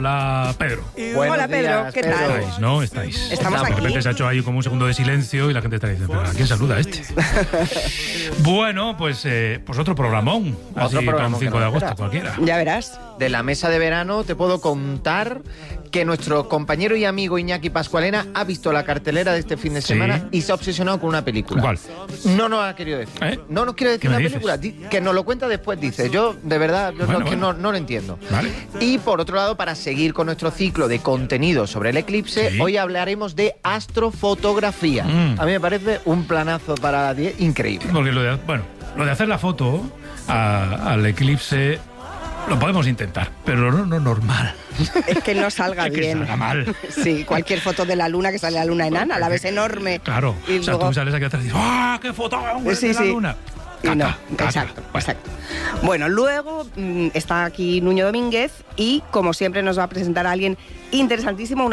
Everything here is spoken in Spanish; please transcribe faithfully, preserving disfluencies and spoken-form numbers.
Hola, Pedro. Buenos Hola, Pedro, días, ¿qué Pedro. tal? Estáis, ¿no? Estáis. Estamos De aquí. repente se ha hecho ahí como un segundo de silencio y la gente está diciendo, ¿pero a quién saluda este? Bueno, pues, eh, pues otro programón. Otro Así para programón un que cinco no de agosto, espera. cualquiera. Ya verás. De la mesa de verano te puedo contar que nuestro compañero y amigo Iñaki Pascualena ha visto la cartelera de este fin de Sí. semana y se ha obsesionado con una película. ¿Cuál? No nos ha querido decir. ¿Eh? No nos quiere ¿Qué decir me la dices? película. Di- Que nos lo cuenta después, dice. Yo, de verdad, yo Bueno, no, es que bueno. no, no lo entiendo. Vale. Y por otro lado, para seguir con nuestro ciclo de contenido sobre el eclipse, Sí. hoy hablaremos de astrofotografía. Mm. A mí me parece un planazo para la diez increíble. Porque lo de, bueno, lo de hacer la foto a- al eclipse lo podemos intentar, pero no, no normal. Es que no salga Es que bien. salga mal. Sí, cualquier foto de la luna que sale la luna enana, la ves enorme. Claro. Y O sea, luego... tú sales aquí atrás y dices, ¡ah, qué foto hombre, Sí, de la sí. luna! Y no, Caca, caca. exacto, Bueno. exacto. Bueno, luego mm, está aquí Nuño Domínguez y, como siempre, nos va a presentar a alguien interesantísimo, una